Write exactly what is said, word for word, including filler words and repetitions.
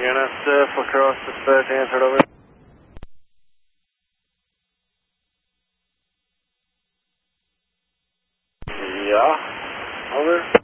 Unit uh, for cross dispatch, answered over. Yeah, over.